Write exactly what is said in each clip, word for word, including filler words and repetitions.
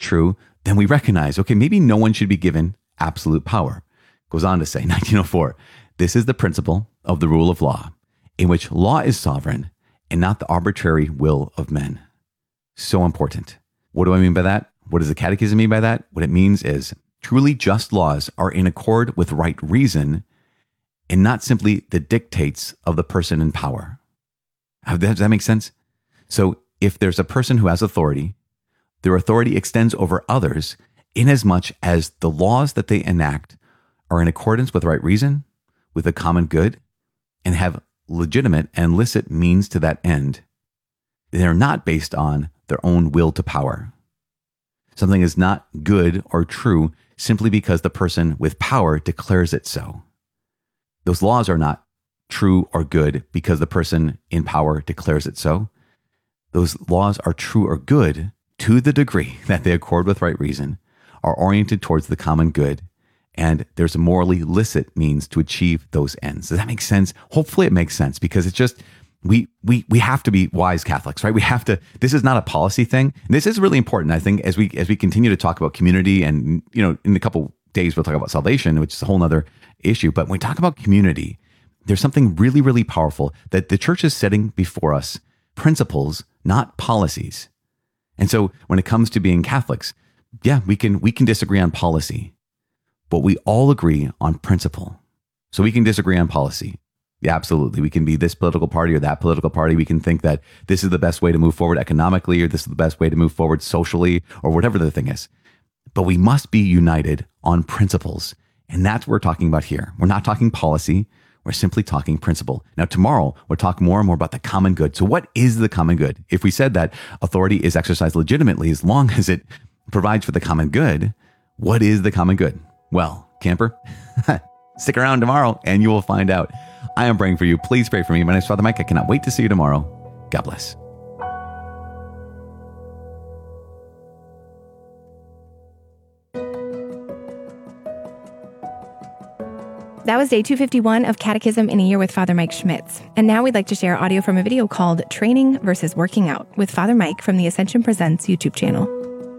true, then we recognize, okay, maybe no one should be given absolute power. Goes on to say, nineteen oh four, this is the principle of the rule of law, in which law is sovereign and not the arbitrary will of men. So important. What do I mean by that? What does the Catechism mean by that? What it means is truly just laws are in accord with right reason and not simply the dictates of the person in power. Does that make sense? So if there's a person who has authority, their authority extends over others inasmuch as the laws that they enact are in accordance with right reason, with the common good, and have legitimate and licit means to that end. They're not based on their own will to power. Something is not good or true simply because the person with power declares it so. Those laws are not true or good because the person in power declares it so. Those laws are true or good to the degree that they accord with right reason, are oriented towards the common good, and there's a morally licit means to achieve those ends. Does that make sense? Hopefully it makes sense, because it's just, we we we have to be wise Catholics, right? We have to, this is not a policy thing. This is really important, I think, as we as we continue to talk about community, and, you know, in a couple days we'll talk about salvation, which is a whole nother issue. But when we talk about community, there's something really, really powerful that the church is setting before us, principles, not policies. And so when it comes to being Catholics, yeah, we can we can disagree on policy, but we all agree on principle. So we can disagree on policy. Yeah, absolutely. We can be this political party or that political party. We can think that this is the best way to move forward economically, or this is the best way to move forward socially, or whatever the thing is. But we must be united on principles. And that's what we're talking about here. We're not talking policy. We're simply talking principle. Now, tomorrow, we'll talk more and more about the common good. So what is the common good? If we said that authority is exercised legitimately as long as it provides for the common good, what is the common good? Well, camper, stick around tomorrow and you will find out. I am praying for you. Please pray for me. My name is Father Mike. I cannot wait to see you tomorrow. God bless. That was day two fifty-one of Catechism in a Year with Father Mike Schmitz. And now we'd like to share audio from a video called Training versus Working Out with Father Mike from the Ascension Presents YouTube channel.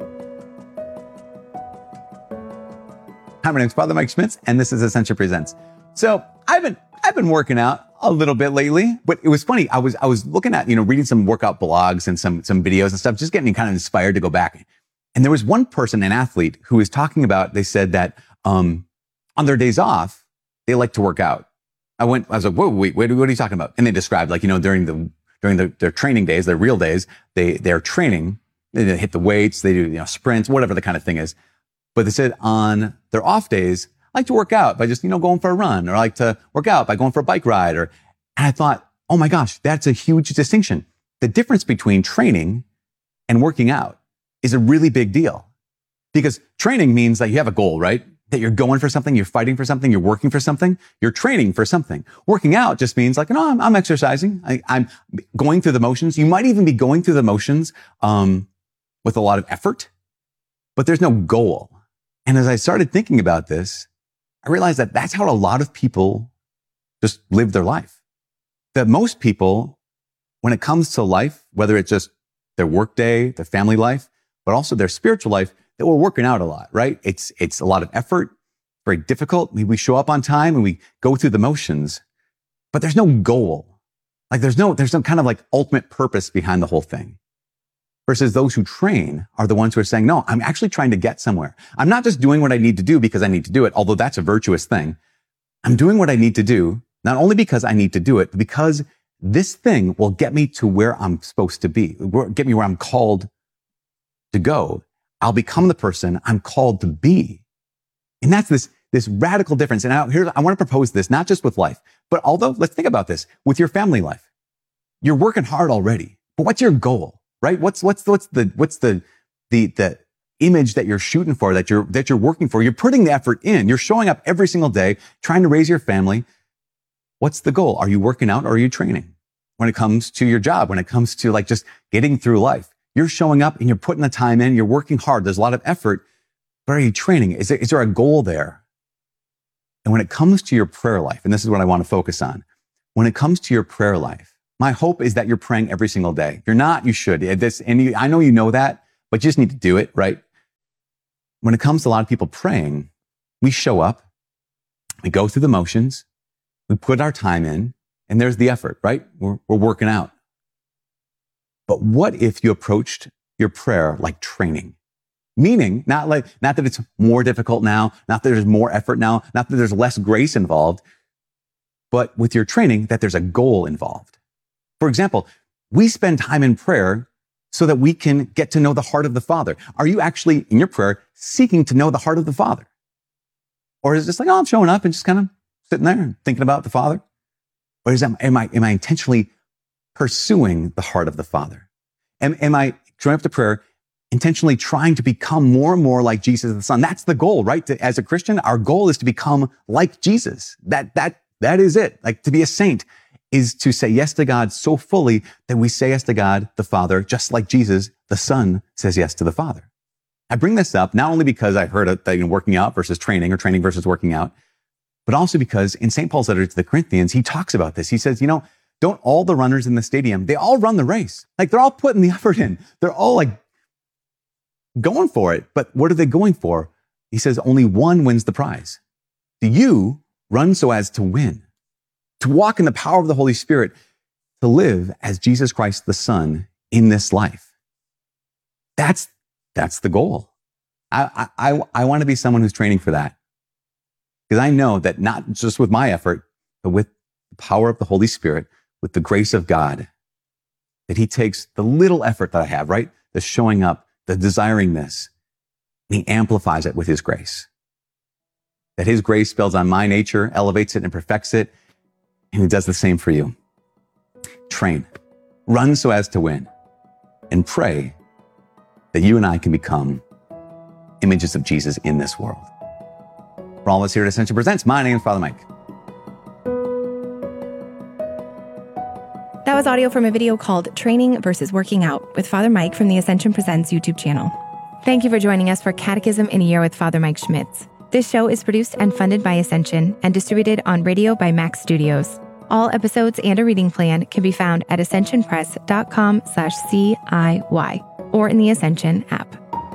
Hi, my name is Father Mike Schmitz, and this is Ascension Presents. So I've been I've been working out a little bit lately, but it was funny. I was I was looking at, you know, reading some workout blogs and some some videos and stuff, just getting kind of inspired to go back. And there was one person, an athlete, who was talking about, they said that um, on their days off, they like to work out. I went, I was like, whoa, wait, wait, what are you talking about? And they described, like, you know, during the, during the, their training days, their real days, they, they're training, they hit the weights, they do, you know, sprints, whatever the kind of thing is. But they said on their off days, I like to work out by just, you know, going for a run, or I like to work out by going for a bike ride. Or, and I thought, oh my gosh, that's a huge distinction. The difference between training and working out is a really big deal, because training means that you have a goal, right? That you're going for something, you're fighting for something, you're working for something, you're training for something. Working out just means like, no, I'm, I'm exercising. I, I'm going through the motions. You might even be going through the motions um, with a lot of effort, but there's no goal. And as I started thinking about this, I realized that that's how a lot of people just live their life. That most people, when it comes to life, whether it's just their work day, their family life, but also their spiritual life, that we're working out a lot, right? It's, it's a lot of effort, very difficult. We, we show up on time and we go through the motions, but there's no goal. Like there's no, there's some kind of like ultimate purpose behind the whole thing. Versus those who train are the ones who are saying, no, I'm actually trying to get somewhere. I'm not just doing what I need to do because I need to do it, although that's a virtuous thing. I'm doing what I need to do, not only because I need to do it, but because this thing will get me to where I'm supposed to be, get me where I'm called to go. I'll become the person I'm called to be. And that's this, this radical difference. And now here, I want to propose this, not just with life, but although, let's think about this, with your family life. You're working hard already, but what's your goal, right? What's, what's, what's the, what's the, the, the image that you're shooting for, that you're, that you're working for? You're putting the effort in. You're showing up every single day, trying to raise your family. What's the goal? Are you working out or are you training? When it comes to your job, when it comes to like just getting through life, you're showing up and you're putting the time in, you're working hard. There's a lot of effort, but are you training? Is there, is there a goal there? And when it comes to your prayer life, and this is what I want to focus on, when it comes to your prayer life, my hope is that you're praying every single day. If you're not, you should. This, and you, I know you know that, but you just need to do it, right? when it comes to a lot of people praying, we show up, we go through the motions, we put our time in, and there's the effort, right? We're, we're working out. But what if you approached your prayer like training? Meaning, not like, not that it's more difficult now, not that there's more effort now, not that there's less grace involved, but with your training, that there's a goal involved. For example, we spend time in prayer so that we can get to know the heart of the Father. Are you actually, in your prayer, seeking to know the heart of the Father? Or is it just like, oh, I'm showing up and just kind of sitting there and thinking about the Father? Or is that, am I, am I intentionally pursuing the heart of the Father? Am, am I showing up to prayer intentionally trying to become more and more like Jesus the Son? That's the goal, right? To, as a Christian, our goal is to become like Jesus. That, that, that is it. Like, to be a saint is to say yes to God so fully that we say yes to God the Father, just like Jesus, the Son, says yes to the Father. I bring this up not only because I heard that, you know, working out versus training, or training versus working out, but also because in Saint Paul's letter to the Corinthians, he talks about this. He says, you know, don't all the runners in the stadium, they all run the race. Like, they're all putting the effort in. They're all like going for it. But what are they going for? He says only one wins the prize. Do you run so as to win, to walk in the power of the Holy Spirit, to live as Jesus Christ the Son in this life? That's, that's the goal. I, I, I want to be someone who's training for that. Because I know that not just with my effort, but with the power of the Holy Spirit, with the grace of God, that he takes the little effort that I have, right? The showing up, the desiring this, and he amplifies it with his grace. That his grace builds on my nature, elevates it and perfects it, and he does the same for you. Train, run so as to win, and pray that you and I can become images of Jesus in this world. For all of us here at Ascension Presents, my name is Father Mike. That was audio from a video called Training versus Working Out with Father Mike from the Ascension Presents YouTube channel. Thank you for joining us for Catechism in a Year with Father Mike Schmitz. This show is produced and funded by Ascension and distributed on radio by Max Studios. All episodes and a reading plan can be found at ascensionpress.com slash CIY or in the Ascension app.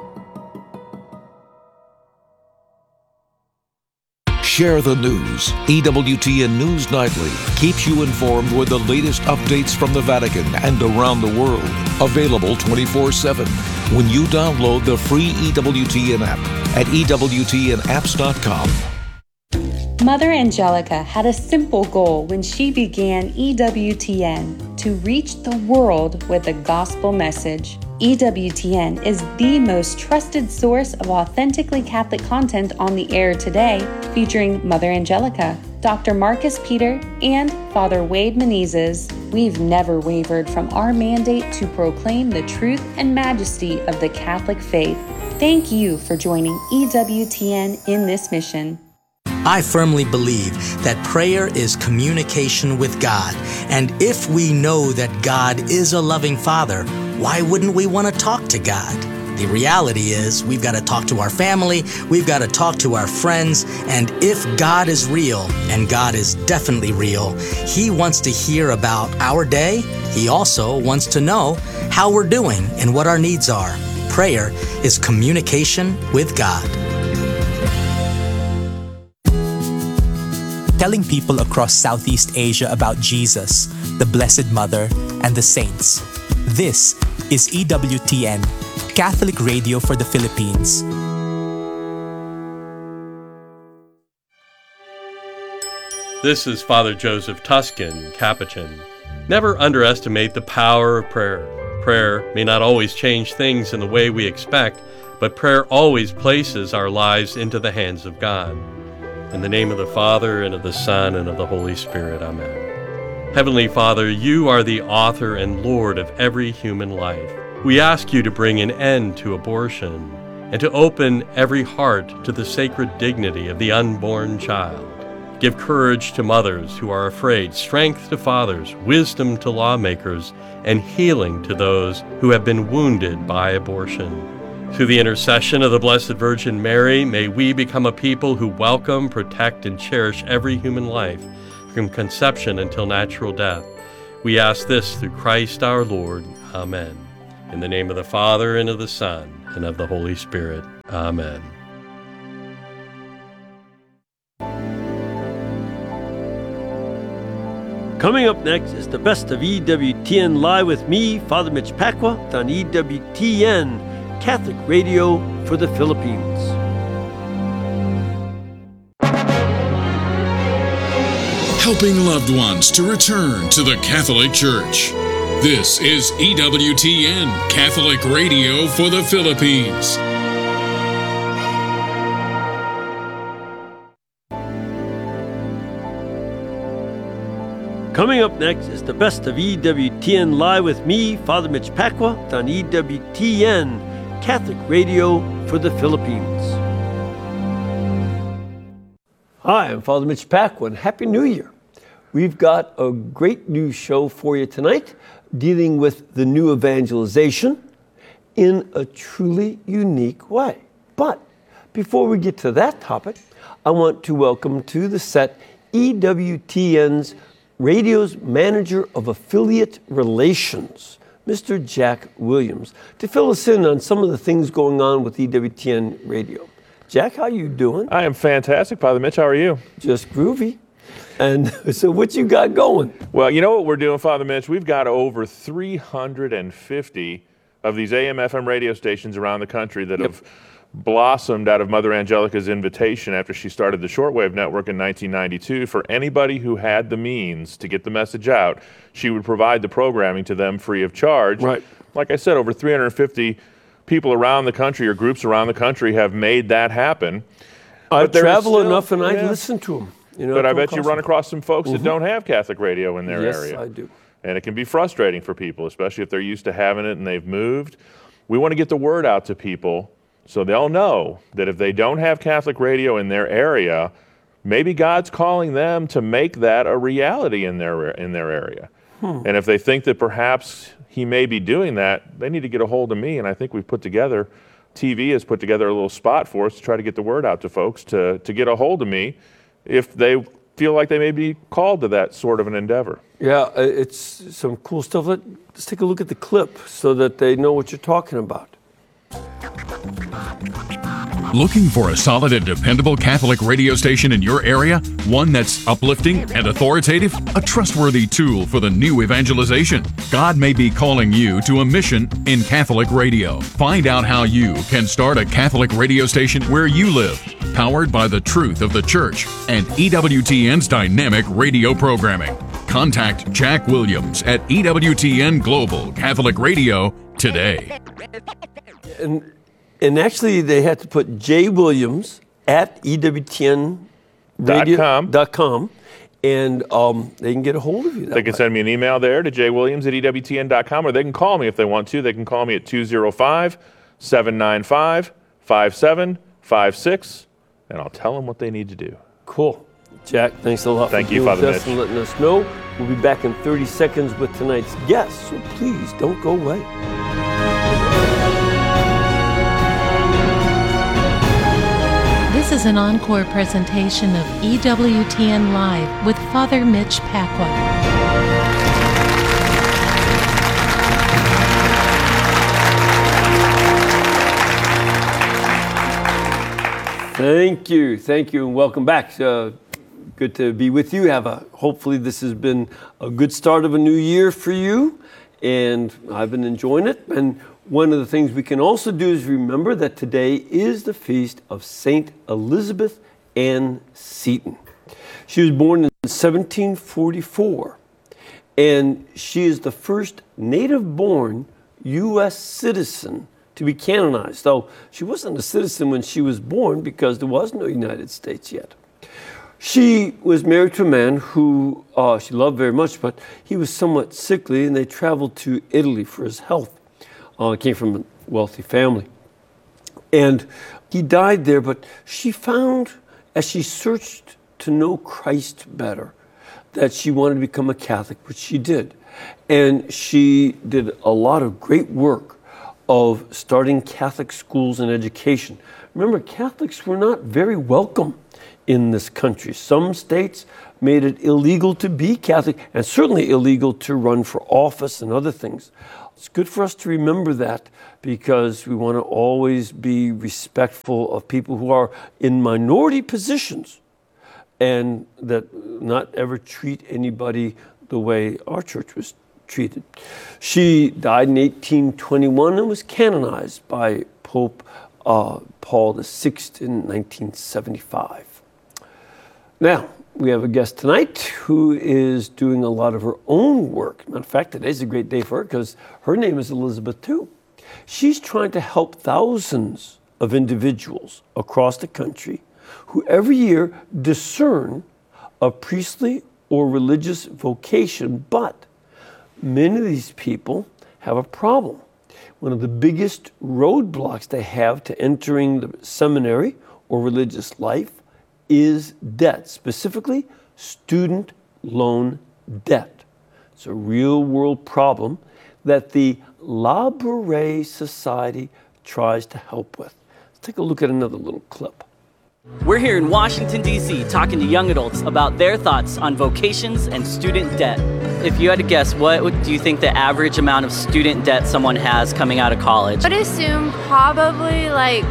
Share the news. E W T N News Nightly keeps you informed with the latest updates from the Vatican and around the world. Available twenty-four seven when you download the free E W T N app at E W T N apps dot com. Mother Angelica had a simple goal when she began E W T N: to reach the world with a gospel message. E W T N is the most trusted source of authentically Catholic content on the air today, featuring Mother Angelica, Doctor Marcus Peter, and Father Wade Menezes. We've never wavered from our mandate to proclaim the truth and majesty of the Catholic faith. Thank you for joining E W T N in this mission. I firmly believe that prayer is communication with God. And if we know that God is a loving Father, why wouldn't we want to talk to God? The reality is we've got to talk to our family, we've got to talk to our friends, and if God is real, and God is definitely real, He wants to hear about our day. He also wants to know how we're doing and what our needs are. Prayer is communication with God. Telling people across Southeast Asia about Jesus, the Blessed Mother, and the saints. This is E W T N, Catholic Radio for the Philippines. This is Father Joseph Tuscan, Capuchin. Never underestimate the power of prayer. Prayer may not always change things in the way we expect, but prayer always places our lives into the hands of God. In the name of the Father, and of the Son, and of the Holy Spirit. Amen. Heavenly Father, you are the author and Lord of every human life. We ask you to bring an end to abortion and to open every heart to the sacred dignity of the unborn child. Give courage to mothers who are afraid, strength to fathers, wisdom to lawmakers, and healing to those who have been wounded by abortion. Through the intercession of the Blessed Virgin Mary, may we become a people who welcome, protect, and cherish every human life, from conception until natural death. We ask this through Christ our Lord. Amen. In the name of the Father, and of the Son, and of the Holy Spirit. Amen. Coming up next is the best of E W T N Live with me, Father Mitch Pacwa, on E W T N, Catholic Radio for the Philippines. Helping loved ones to return to the Catholic Church. This is E W T N, Catholic Radio for the Philippines. Coming up next is the best of E W T N Live with me, Father Mitch Pacwa, on E W T N, Catholic Radio for the Philippines. Hi, I'm Father Mitch Pacwa, and Happy New Year. We've got a great new show for you tonight, dealing with the new evangelization in a truly unique way. But before we get to that topic, I want to welcome to the set E W T N's Radio's Manager of Affiliate Relations, Mister Jack Williams, to fill us in on some of the things going on with E W T N Radio. Jack, how you doing? I am fantastic, Father Mitch. How are you? Just groovy. And so what you got going? Well, you know what we're doing, Father Mitch? We've got over three hundred fifty of these A M F M radio stations around the country that yep. have blossomed out of Mother Angelica's invitation after she started the shortwave network in nineteen ninety-two. For anybody who had the means to get the message out, she would provide the programming to them free of charge. Right. Like I said, over three hundred fifty people around the country or groups around the country have made that happen. I travel still, enough and yeah. I listen to them. You know, but I bet you run across some folks mm-hmm. that don't have Catholic radio in their yes, area. Yes, I do. And it can be frustrating for people, especially if they're used to having it and they've moved. We want to get the word out to people so they'll know that if they don't have Catholic radio in their area, maybe God's calling them to make that a reality in their in their area. Hmm. And if they think that perhaps he may be doing that, they need to get a hold of me. And I think we've put together, T V has put together a little spot for us to try to get the word out to folks to, to get a hold of me if they feel like they may be called to that sort of an endeavor. Yeah, it's some cool stuff. Let's take a look at the clip so that they know what you're talking about. Looking for a solid and dependable Catholic radio station in your area? One that's uplifting and authoritative? A trustworthy tool for the new evangelization? God may be calling you to a mission in Catholic radio. Find out how you can start a Catholic radio station where you live, powered by the truth of the Church and E W T N's dynamic radio programming. Contact Jack Williams at E W T N Global Catholic Radio today. And And actually, they had to put J. Williams at E W T N radio dot com, and um, they can get a hold of you. That they can way. send me an email there to j williams at e w t n dot com, or they can call me if they want to. They can call me at two oh five, seven nine five, five seven five six, and I'll tell them what they need to do. Cool. Jack, thanks a lot Thank for you, being Father with us Mitch. and letting us know. We'll be back in thirty seconds with tonight's guest, so please don't go away. This is an encore presentation of E W T N Live with Father Mitch Pacwa. Thank you, thank you, and welcome back. Uh, good to be with you. Have a hopefully this has been a good start of a new year for you, and I've been enjoying it. And one of the things we can also do is remember that today is the feast of Saint Elizabeth Ann Seton. She was born in seventeen forty-four, and she is the first native-born U S citizen to be canonized. Though she wasn't a citizen when she was born because there was no United States yet. She was married to a man who uh, she loved very much, but he was somewhat sickly, and they traveled to Italy for his health. Uh, came from a wealthy family. And he died there, but she found, as she searched to know Christ better, that she wanted to become a Catholic, which she did. And she did a lot of great work of starting Catholic schools and education. Remember, Catholics were not very welcome in this country. Some states made it illegal to be Catholic, and certainly illegal to run for office and other things. It's good for us to remember that, because we want to always be respectful of people who are in minority positions, and that not ever treat anybody the way our church was treated. She died in eighteen twenty-one and was canonized by Pope uh, Paul the Sixth in nineteen seventy-five. Now, we have a guest tonight who is doing a lot of her own work. Matter of fact, today's a great day for her because her name is Elizabeth too. She's trying to help thousands of individuals across the country who every year discern a priestly or religious vocation, but many of these people have a problem. One of the biggest roadblocks they have to entering the seminary or religious life is debt, specifically student loan debt. It's a real world problem that the La Beret Society tries to help with. Let's take a look at another little clip. We're here in Washington, D C, talking to young adults about their thoughts on vocations and student debt. If you had to guess, what would, do you think the average amount of student debt someone has coming out of college? I'd assume probably like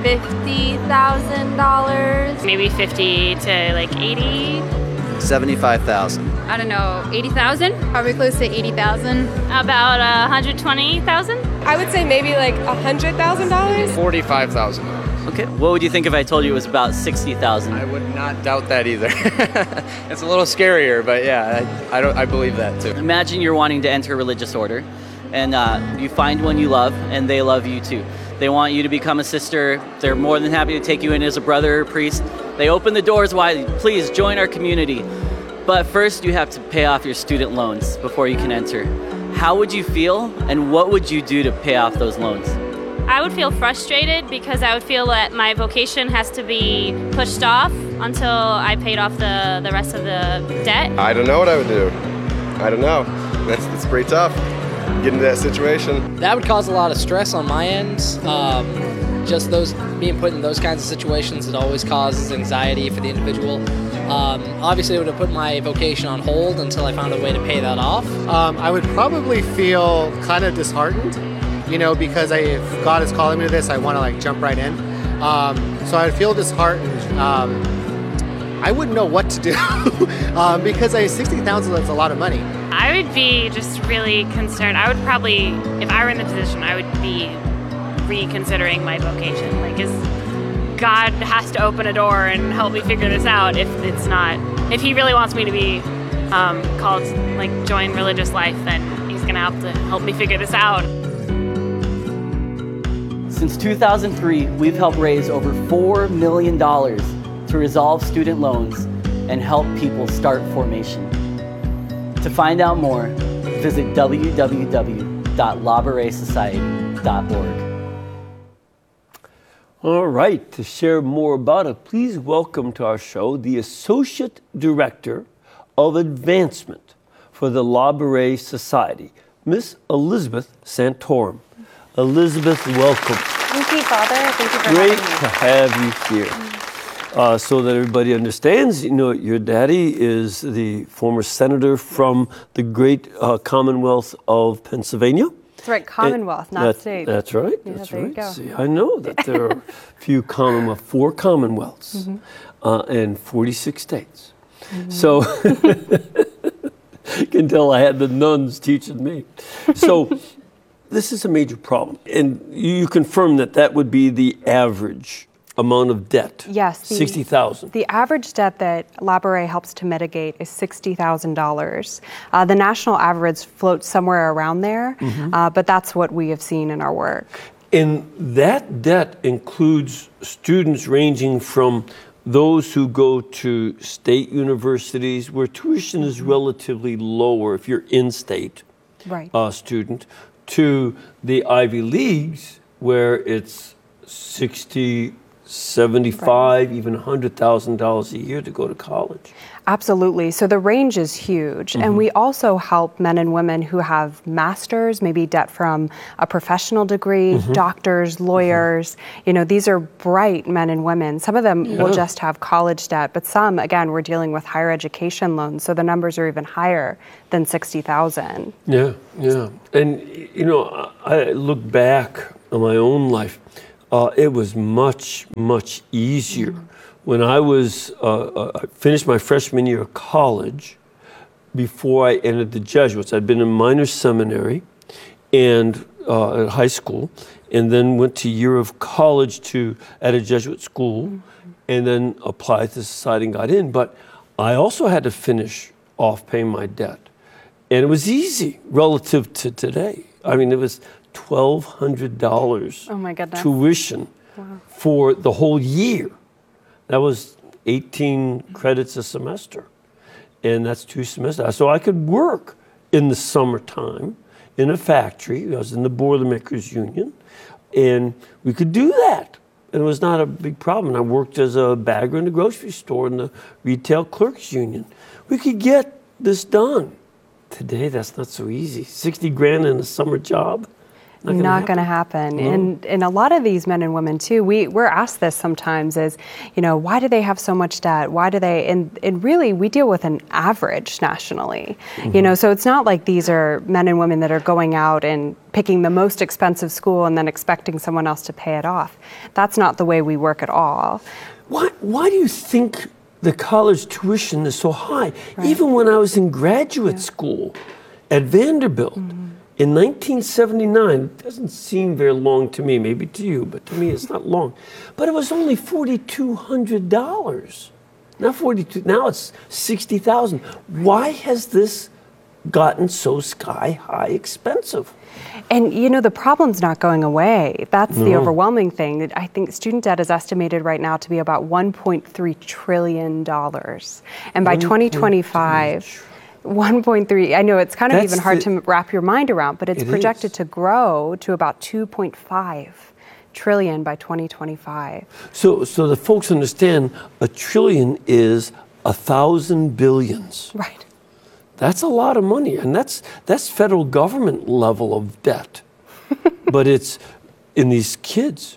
fifty thousand dollars. Maybe fifty to like eighty. seventy-five thousand. I don't know, eighty thousand? Probably close to eighty thousand. About uh, one hundred twenty thousand? I would say maybe like one hundred thousand dollars. forty-five thousand. Okay, what would you think if I told you it was about sixty thousand? I would not doubt that either. It's a little scarier, but yeah, I, I don't. I believe that too. Imagine you're wanting to enter a religious order, and uh, you find one you love, and they love you too. They want you to become a sister. They're more than happy to take you in as a brother or priest. They open the doors wide. Please join our community. But first, you have to pay off your student loans before you can enter. How would you feel, and what would you do to pay off those loans? I would feel frustrated because I would feel that my vocation has to be pushed off until I paid off the, the rest of the debt. I don't know what I would do. I don't know. That's, that's pretty tough, getting into that situation. That would cause a lot of stress on my end. Um, just those being put in those kinds of situations, it always causes anxiety for the individual. Um, obviously, it would have put my vocation on hold until I found a way to pay that off. Um, I would probably feel kind of disheartened, you know, because I, if God is calling me to this, I want to like jump right in. Um, so I would feel disheartened. Um, I wouldn't know what to do um, because I sixty thousand dollars is a lot of money. I would be just really concerned. I would probably, if I were in the position, I would be reconsidering my vocation. Like, is God has to open a door and help me figure this out if it's not, if he really wants me to be um, called, like, join religious life, then he's going to have to help me figure this out. Since two thousand three, we've helped raise over four million dollars to resolve student loans and help people start formation. To find out more, visit w w w dot la beret society dot org. All right, to share more about it, please welcome to our show the Associate Director of Advancement for the La Beret Society, Miss Elizabeth Santorum. Elizabeth, welcome. Thank you, Father. Thank you for Great having me. to have you here. Uh, so that everybody understands, you know, your daddy is the former senator from the great uh, Commonwealth of Pennsylvania. That's right, Commonwealth, And not that, state. That's right. Yeah, that's there right. you go. See, I know that there are a few Commonwealth, four Commonwealths, Mhm. uh, and forty-six states. Mhm. So you can tell I had the nuns teaching me. So this is a major problem, and you confirm that that would be the average amount of debt. Yes. the- sixty thousand. The average debt that La Beret helps to mitigate is sixty thousand dollars. Uh, the national average floats somewhere around there, Mhm. uh, but that's what we have seen in our work. And that debt includes students ranging from those who go to state universities where tuition is relatively lower if you're in-state Right. uh, student, to the Ivy Leagues where it's sixty, seventy-five, even one hundred thousand dollars a year to go to college. Absolutely. So the range is huge. Mhm. And we also help men and women who have masters, maybe debt from a professional degree, Mhm. doctors, lawyers. You know, these are bright men and women. Some of them will Yeah. just have college debt, but some, again, we're dealing with higher education loans. So the numbers are even higher than sixty thousand. Yeah, yeah. And, you know, I I look back on my own life. Uh, it was much, much easier. When I was, uh, uh, I finished my freshman year of college, before I entered the Jesuits. I'd been in minor seminary and uh, at high school, and then went to a year of college to at a Jesuit school, mm-hmm. and then applied to society and got in. But I also had to finish off paying my debt. And it was easy relative to today. I mean, it was twelve hundred dollars oh my goodness. tuition wow. for the whole year. That was eighteen credits a semester. And that's two semesters. So I could work in the summertime in a factory. I was in the Boilermakers Union. And we could do that. And it was not a big problem. I worked as a bagger in the grocery store in the Retail Clerks Union. We could get this done. Today, that's not so easy. sixty grand in a summer job? Not going to happen. No. And and a lot of these men and women too, we, we're asked this sometimes is, you know, why do they have so much debt? Why do they, and, and really we deal with an average nationally, mm-hmm. you know, so it's not like these are men and women that are going out and picking the most expensive school and then expecting someone else to pay it off. That's not the way we work at all. Why, why do you think the college tuition is so high? Right. Even when I was in graduate yeah. school at Vanderbilt, mm-hmm. in nineteen seventy-nine, it doesn't seem very long to me, maybe to you, but to me it's not long. But it was only four thousand two hundred dollars. Not forty-two, now it's sixty thousand dollars. Why has this gotten so sky high expensive? And you know, the problem's not going away. That's no. the overwhelming thing. I think student debt is estimated right now to be about one point three trillion dollars. And by twenty twenty-five, one point three, I know it's kind of That's even hard the, to wrap your mind around, but it's it projected is. to grow to about two point five trillion by twenty twenty-five. So, so the folks understand a trillion is a thousand billions. Right. That's a lot of money, and that's that's federal government level of debt. But it's in these kids.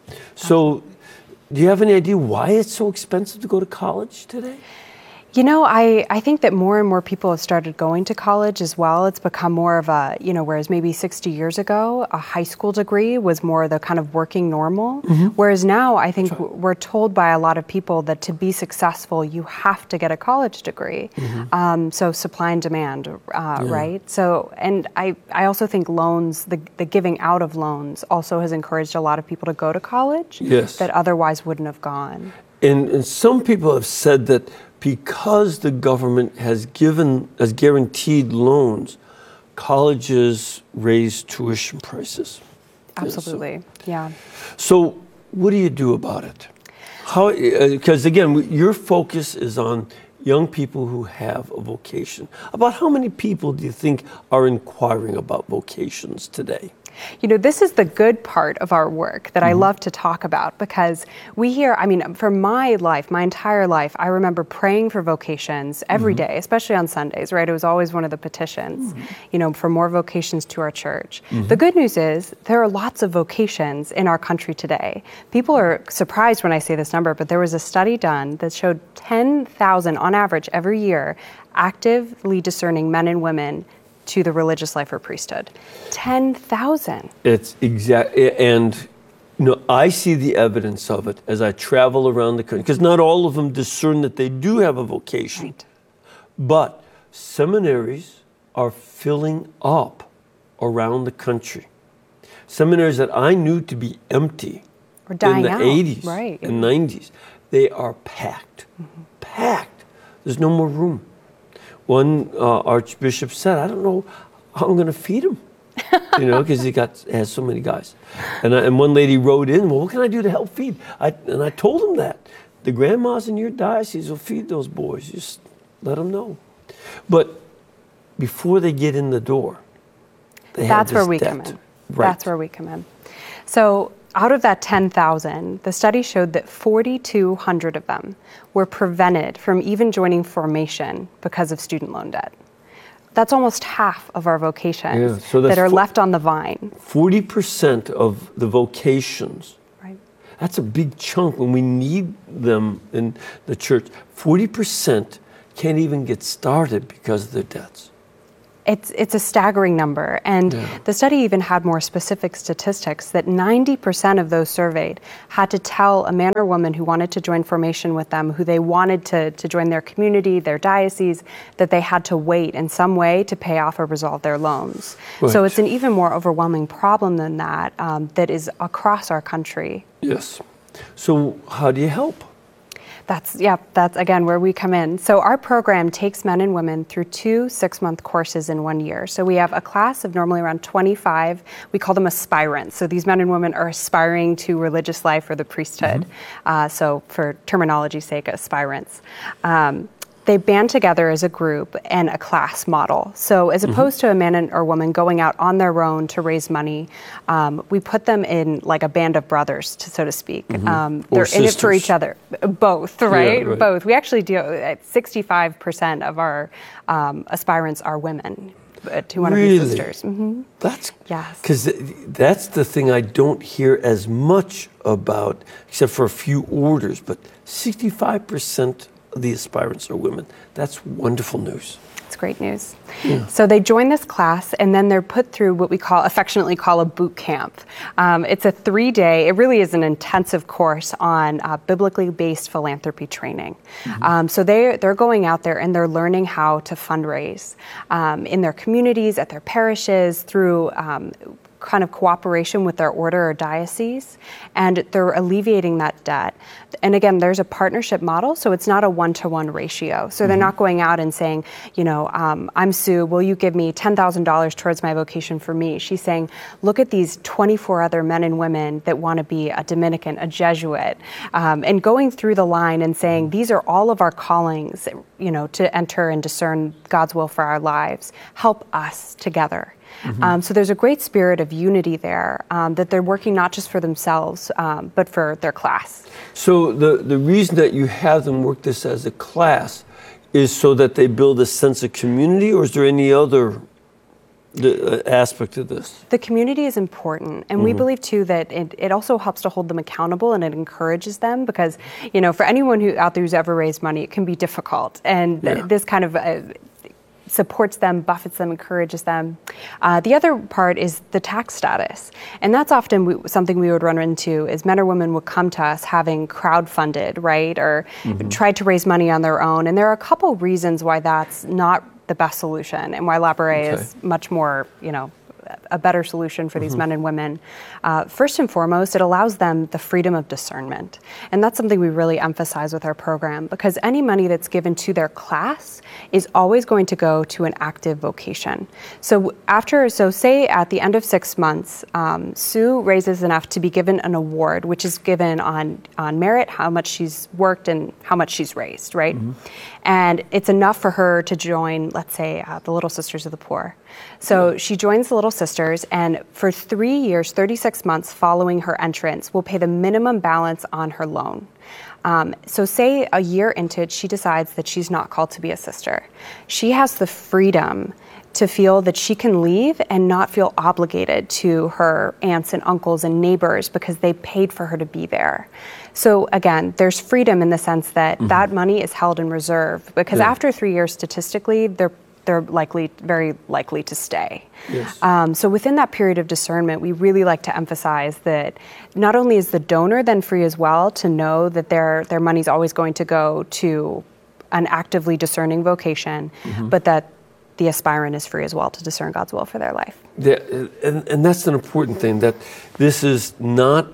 So, do you have any idea why it's so expensive to go to college today? You know, I, I think that more and more people have started going to college as well. It's become more of a, you know, whereas maybe sixty years ago, a high school degree was more the kind of working normal. Mm-hmm. Whereas now I think right. we're told by a lot of people that to be successful, you have to get a college degree. Mm-hmm. Um, so supply and demand, uh, yeah. right? So, and I, I also think loans, the, the giving out of loans also has encouraged a lot of people to go to college yes. that otherwise wouldn't have gone. And, and some people have said that because the government has given, has guaranteed loans, colleges raise tuition prices. Absolutely, yeah. So what do you do about it? How? Because again, your focus is on young people who have a vocation. About how many people do you think are inquiring about vocations today? You know, this is the good part of our work that mm-hmm. I love to talk about, because we hear, I mean, for my life, my entire life, I remember praying for vocations every mm-hmm. day, especially on Sundays, right? It was always one of the petitions, mm-hmm. you know, for more vocations to our church. Mm-hmm. The good news is there are lots of vocations in our country today. People are surprised when I say this number, but there was a study done that showed ten thousand on average every year actively discerning men and women to the religious life or priesthood. ten thousand. It's exact, and you know, I see the evidence of it as I travel around the country, because not all of them discern that they do have a vocation. Right. But seminaries are filling up around the country. Seminaries that I knew to be empty or dying in the out. eighties right. and nineties, they are packed. Mm-hmm. Packed. There's no more room. One uh, archbishop said, I don't know how I'm going to feed him, you know, because he got has so many guys. And, I, and one lady wrote in, well, what can I do to help feed? I, and I told him that. The grandmas in your diocese will feed those boys. Just let them know. But before they get in the door, they That's have where this we debt. come in. Right. That's where we come in. So out of that ten thousand, the study showed that four thousand two hundred of them were prevented from even joining formation because of student loan debt. That's almost half of our vocations yeah, so that are fo- left on the vine. forty percent of the vocations. Right. That's a big chunk when we need them in the church. forty percent can't even get started because of their debts. It's it's a staggering number, and Yeah. the study even had more specific statistics that ninety percent of those surveyed had to tell a man or woman who wanted to join formation with them, who they wanted to, to join their community, their diocese, that they had to wait in some way to pay off or resolve their loans. So Right. it's an even more overwhelming problem than that, um, that is across our country. Yes. So how do you help? That's, yeah, that's again where we come in. So our program takes men and women through two six-month courses in one year. So we have a class of normally around twenty-five. We call them aspirants. So these men and women are aspiring to religious life or the priesthood. Uh, so for terminology's sake, aspirants. Um, They band together as a group and a class model. So as opposed to a man and, or woman going out on their own to raise money, um, we put them in like a band of brothers, to, so to speak. Mhm. Um, Or they're in it for sisters. each other. Both, Yeah, right? right. Both. We actually do, uh, sixty-five percent of our um, aspirants are women uh, to one Really? of these sisters. hmm That's Yes. because that's the thing I don't hear as much about, except for a few orders. But sixty-five percent of the aspirants are women. That's wonderful news. It's great news. Yeah. So they join this class, and then they're put through what we call, affectionately call a boot camp. Um, it's a three-day, it really is an intensive course on uh, biblically based philanthropy training. Um, so they, they're going out there and they're learning how to fundraise um, in their communities, at their parishes, through um, kind of cooperation with their order or diocese, and they're alleviating that debt. And again, there's a partnership model, so it's not a one-to-one ratio. So they're not going out and saying, you know, um, I'm Sue, will you give me ten thousand dollars towards my vocation for me? She's saying, look at these twenty-four other men and women that want to be a Dominican, a Jesuit, um, and going through the line and saying, these are all of our callings, you know, to enter and discern God's will for our lives. Help us together. Mhm. Um, so there's a great spirit of unity there, um, that they're working not just for themselves, um, but for their class. So the, the reason that you have them work this as a class is so that they build a sense of community, or is there any other the, uh, aspect of this? The community is important, and we Mhm. believe too that it, it also helps to hold them accountable, and it encourages them, because, you know, for anyone who out there who's ever raised money, it can be difficult, and th- Yeah. this kind of uh, supports them, buffets them, encourages them. Uh, the other part is the tax status. And that's often we, something we would run into, is men or women would come to us having crowdfunded, right? Or Mhm. tried to raise money on their own. And there are a couple reasons why that's not the best solution, and why La Brea Okay. is much more, you know, a better solution for these Mhm. men and women. Uh, first and foremost, it allows them the freedom of discernment. And that's something we really emphasize with our program, because any money that's given to their class is always going to go to an active vocation. So after, so say at the end of six months, um, Sue raises enough to be given an award, which is given on, on merit, how much she's worked and how much she's raised, right? And it's enough for her to join, let's say, uh, the Little Sisters of the Poor. So she joins the Little Sisters, and for three years, thirty-six months following her entrance, will pay the minimum balance on her loan. Um, so say a year into it, she decides that she's not called to be a sister. She has the freedom to feel that she can leave and not feel obligated to her aunts and uncles and neighbors because they paid for her to be there. So again, there's freedom in the sense that Mhm. that money is held in reserve, because Yeah. after three years, statistically, they're they're likely, very likely to stay. Yes. Um, so within that period of discernment, we really like to emphasize that not only is the donor then free as well to know that their their money's always going to go to an actively discerning vocation, Mhm. but that the aspirant is free as well to discern God's will for their life. Yeah, and, and that's an important thing, that this is not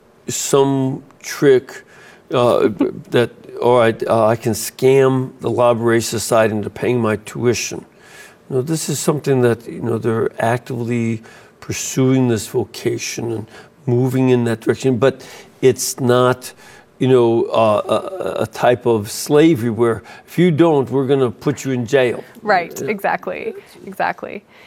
some trick uh, that, all right, uh, I can scam the La Brea Society into paying my tuition. No, this is something that, you know, they're actively pursuing this vocation and moving in that direction, but it's not, you know, uh, a, a type of slavery where if you don't, we're going to put you in jail. Right, exactly, exactly.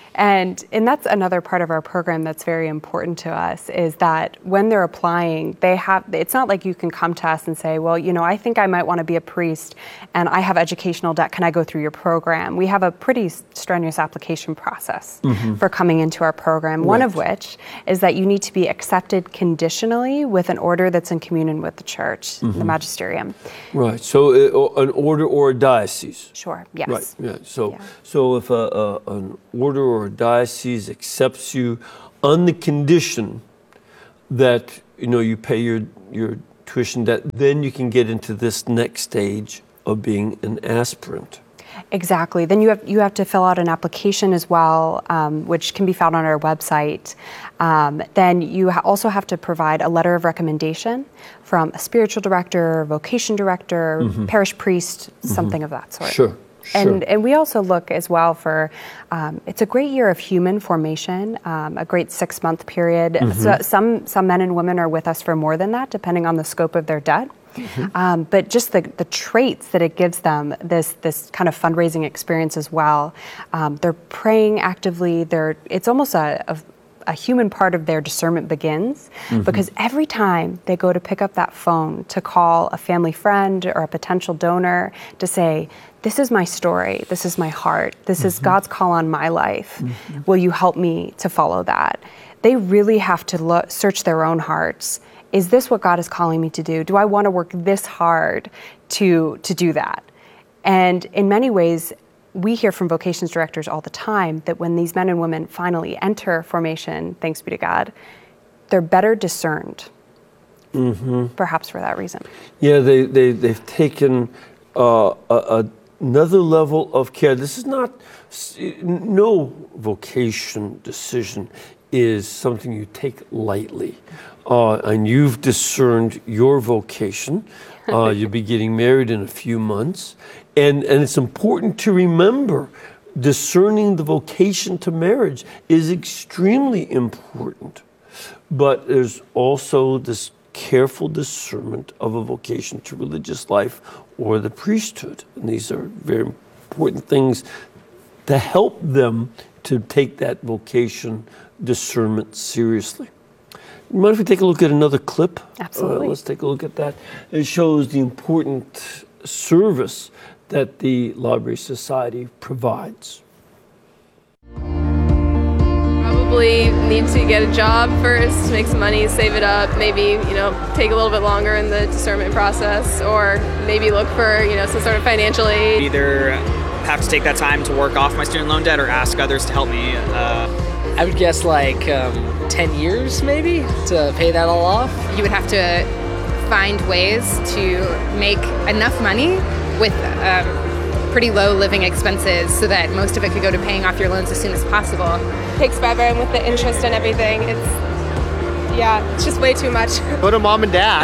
And and that's another part of our program that's very important to us, is that when they're applying, they have, it's not like you can come to us and say, well, you know, I think I might want to be a priest and I have educational debt. Can I go through your program? We have a pretty strenuous application process Mhm. for coming into our program, one Right. of which is that you need to be accepted conditionally with an order that's in communion with the church, the Mhm. magisterium. Right. So uh, an order or a diocese. Sure. Yes. Right. Yeah. So so if a, a, an order or a diocese accepts you on the condition that you know you pay your your tuition debt, then you can get into this next stage of being an aspirant. Exactly. Then you have you have to fill out an application as well, um, which can be found on our website. Um, then you ha- also have to provide a letter of recommendation from a spiritual director, vocation director, Mhm. parish priest, Mhm. something of that sort. Sure. And and we also look as well for, um, it's a great year of human formation, um, a great six month period. Mhm. So some some men and women are with us for more than that, depending on the scope of their debt. Mhm. Um, but just the, the traits that it gives them, this this kind of fundraising experience as well. Um, they're praying actively. They're it's almost a, a a human part of their discernment begins, Mhm. because every time they go to pick up that phone to call a family friend or a potential donor to say, this is my story, this is my heart, this is God's call on my life, will you help me to follow that? They really have to look, search their own hearts. Is this what God is calling me to do? Do I want to work this hard to, to do that? And in many ways, we hear from vocations directors all the time that when these men and women finally enter formation, thanks be to God, they're better discerned, Mm-hmm. perhaps for that reason. Yeah, they, they, they've taken uh, a, a, another level of care. This is not, no vocation decision is something you take lightly. Uh, and you've discerned your vocation. Uh, you'll be getting married in a few months. And, and it's important to remember discerning the vocation to marriage is extremely important. But there's also this careful discernment of a vocation to religious life or the priesthood. And these are very important things to help them to take that vocation discernment seriously. Mind if we take a look at another clip? Absolutely. Uh, let's take a look at that. It shows the important service that the Library Society provides. Probably need to get a job first, make some money, save it up, maybe, you know, take a little bit longer in the discernment process, or maybe look for, you know, some sort of financial aid. Either have to take that time to work off my student loan debt or ask others to help me. Uh, I would guess like um, ten years maybe to pay that all off. You would have to find ways to make enough money with um, pretty low living expenses so that most of it could go to paying off your loans as soon as possible. Takes forever, and with the interest and everything, it's, yeah, it's just way too much. Go to mom and dad.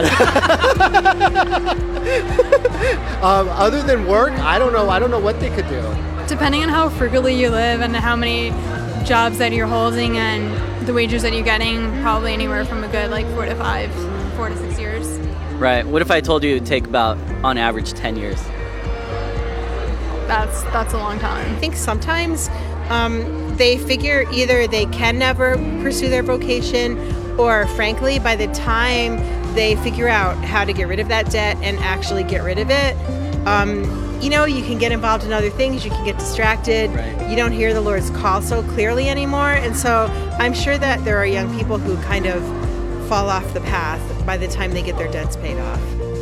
um, other than work, I don't know. I don't know what they could do. Depending on how frugally you live and how many jobs that you're holding and the wages that you're getting, probably anywhere from a good like four to five, four to six years. Right. What if I told you it would take about, on average, ten years? That's that's a long time. I think sometimes um, they figure either they can never pursue their vocation, or frankly, by the time they figure out how to get rid of that debt and actually get rid of it, um, you know, you can get involved in other things, you can get distracted, right. You don't hear the Lord's call so clearly anymore. And so I'm sure that there are young people who kind of fall off the path by the time they get their debts paid off.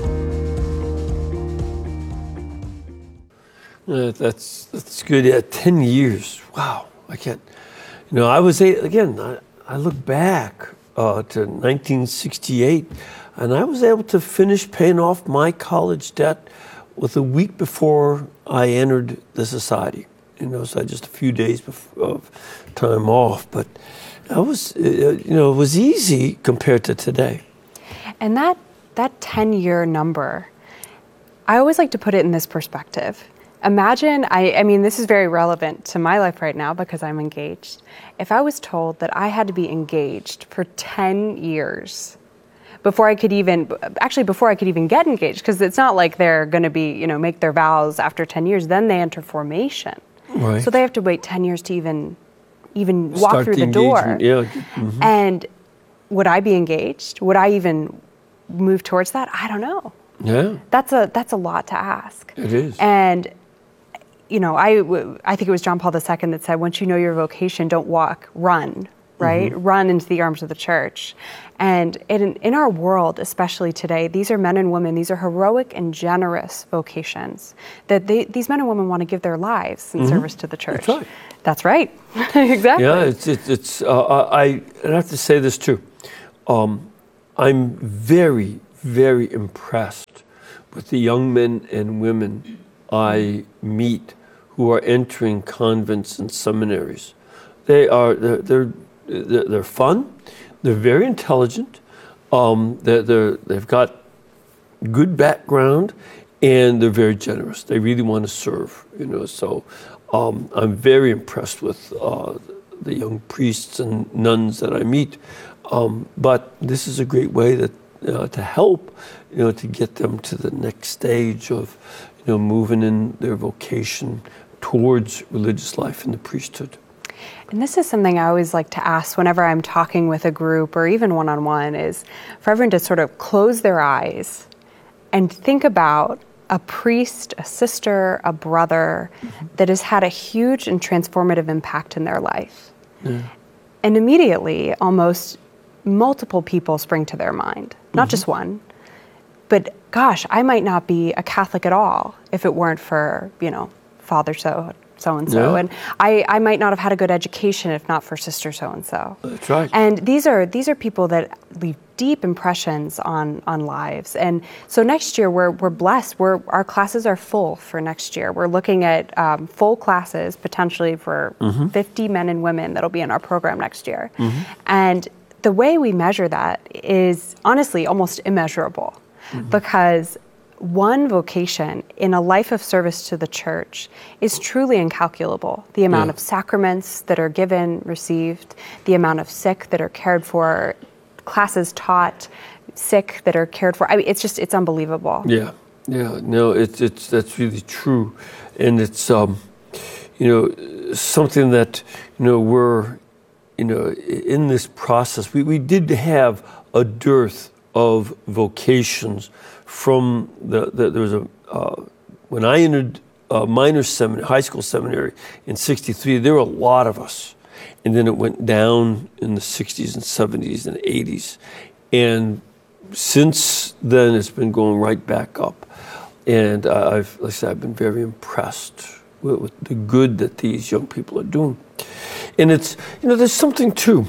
Uh, that's that's good. Yeah, ten years. Wow, I can't. You know, I was a, again. I, I look back uh, to nineteen sixty-eight, and I was able to finish paying off my college debt with a week before I entered the society. You know, so I had just a few days before, of time off, but I was, uh, you know, it was easy compared to today. And that that ten-year number, I always like to put it in this perspective. Imagine, I, I mean, this is very relevant to my life right now because I'm engaged. If I was told that I had to be engaged for ten years before I could even, actually before I could even get engaged, because it's not like they're going to be, you know, make their vows after ten years, then they enter formation. Right. So they have to wait ten years to even even walk Start through the the, door. engagement, yeah. Mhm. And would I be engaged? Would I even move towards that? I don't know. Yeah, That's a that's a lot to ask. it is. And you know, I w- I think it was John Paul the Second that said, once you know your vocation, don't walk, run, right? Mhm. Run into the arms of the church. And in, in our world, especially today, these are men and women, these are heroic and generous vocations that they, these men and women want to give their lives in Mhm. service to the church. That's right. That's right. Exactly. Yeah, it's it's, it's uh, I I have to say this too. Um, I'm very very impressed with the young men and women I meet who are entering convents and seminaries. They are they're they're, they're, they're fun. They're very intelligent. Um, they're, they're they've got good background, and they're very generous. They really want to serve. You know, so um, I'm very impressed with uh, the young priests and nuns that I meet. Um, but this is a great way that uh, to help, you know, to get them to the next stage of, you know, moving in their vocation towards religious life and the priesthood. And this is something I always like to ask whenever I'm talking with a group or even one-on-one, is for everyone to sort of close their eyes and think about a priest, a sister, a brother mm-hmm. that has had a huge and transformative impact in their life. Yeah. And immediately, almost multiple people spring to their mind, not mm-hmm. just one. But gosh, I might not be a Catholic at all if it weren't for, you know, Father so so-and-so. Yeah. And I, I might not have had a good education if not for Sister so-and-so. That's right. And these are these are people that leave deep impressions on, on lives. And so next year, we're we're blessed. We're our classes are full for next year. We're looking at um, full classes potentially for Mhm. fifty men and women that'll be in our program next year. Mhm. And the way we measure that is honestly almost immeasurable, because one vocation in a life of service to the church is truly incalculable. The amount Yeah. of sacraments that are given, received, the amount of sick that are cared for, classes taught, sick that are cared for. I mean, it's just, it's unbelievable. Yeah, yeah, no, it's it's that's really true, and it's um, you know, something that you know we're, you know, in this process. We we did have a dearth of vocations from the, the there was a uh, when I entered uh, minor seminary, high school seminary in sixty-three. There were a lot of us, and then it went down in the sixties and seventies and eighties, and since then it's been going right back up. And uh, I've, like I said, I've been very impressed with, with the good that these young people are doing. And it's, you know, there's something too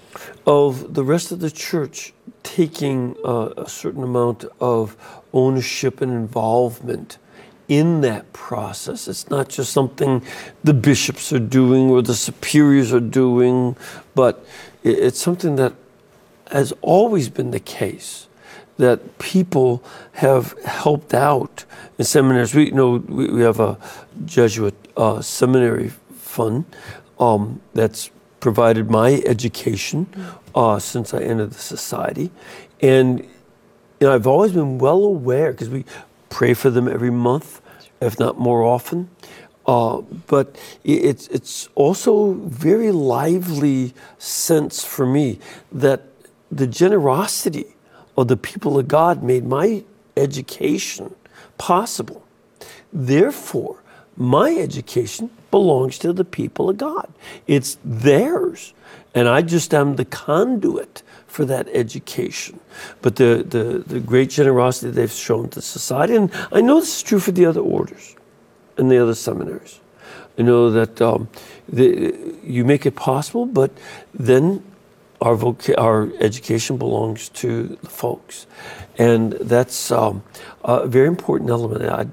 of the rest of the church taking uh, a certain amount of ownership and involvement in that process. It's not just something the bishops are doing or the superiors are doing, but it, it's something that has always been the case, that people have helped out in seminaries. We you know we, we have a Jesuit uh, seminary fund um, that's provided my education uh, since I entered the society, and you know I've always been well aware, because we pray for them every month, if not more often. Uh, but it's it's also very lively sense for me that the generosity of the people of God made my education possible. Therefore, my education belongs to the people of God. It's theirs, and I just am the conduit for that education. But the, the, the great generosity they've shown to society, and I know this is true for the other orders and the other seminaries. You know that um, the, you make it possible, but then Our, voca- our education belongs to the folks, and that's um, a very important element. I,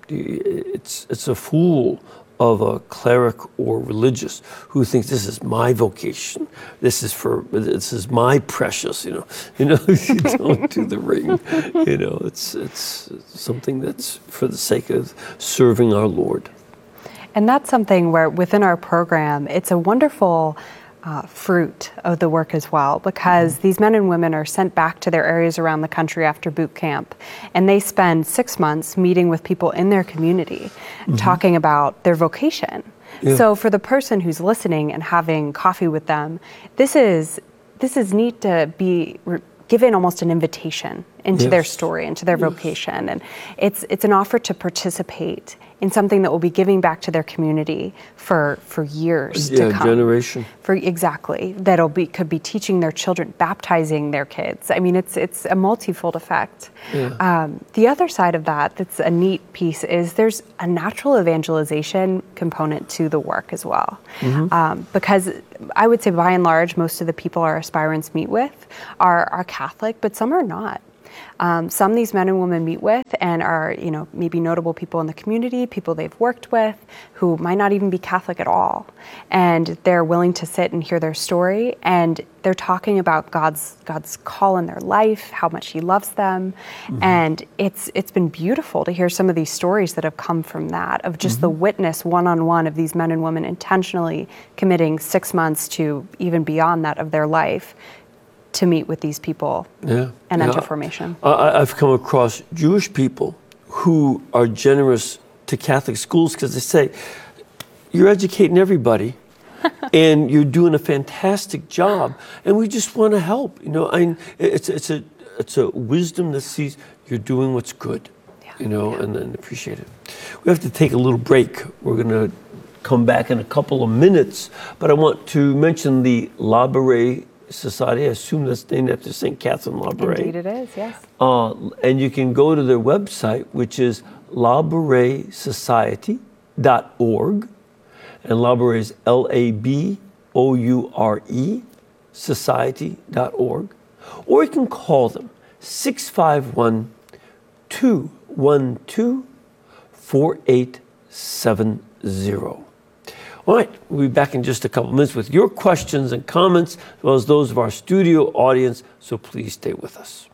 it's it's a fool of a cleric or religious who thinks this is my vocation. This is for this is my precious. You know, you know, you don't do the ring. You know, it's it's something that's for the sake of serving our Lord. And that's something where within our program, it's a wonderful Uh, fruit of the work as well, because mm-hmm. these men and women are sent back to their areas around the country after boot camp, and they spend six months meeting with people in their community, mm-hmm. talking about their vocation. Yeah. So for the person who's listening and having coffee with them, this is this is neat to be re- given almost an invitation into yes. their story, into their yes. vocation, and it's it's an offer to participate in something that will be giving back to their community for for years yeah, to come. generation. For exactly, that'll be could be teaching their children, baptizing their kids. I mean, it's it's a multifold effect. Yeah. Um, the other side of that, that's a neat piece, is there's a natural evangelization component to the work as well, Mm-hmm. um, because I would say by and large, most of the people our aspirants meet with are are Catholic, but some are not. Um, some these men and women meet with and are, you know, maybe notable people in the community, people they've worked with, who might not even be Catholic at all. And they're willing to sit and hear their story, and they're talking about God's God's call in their life, how much He loves them. Mm-hmm. And it's it's been beautiful to hear some of these stories that have come from that, of just mm-hmm. the witness one-on-one of these men and women intentionally committing six months to even beyond that of their life to meet with these people yeah. and yeah. enter formation. I, I've come across Jewish people who are generous to Catholic schools because they say, you're educating everybody and you're doing a fantastic job, and we just want to help. You know, I, it's, it's, a, it's a wisdom that sees you're doing what's good, yeah. you know, yeah. and then appreciate it. We have to take a little break. We're going to come back in a couple of minutes, but I want to mention the La Beret Society. I assume that's named after Saint Catherine Labouré. Indeed it is, yes. Uh, and you can go to their website, which is la beret society dot org. And Labouré is L A B O U R E, society dot org. Or you can call them, six five one, two one two, four eight seven zero. All right, we'll be back in just a couple minutes with your questions and comments, as well as those of our studio audience, so please stay with us.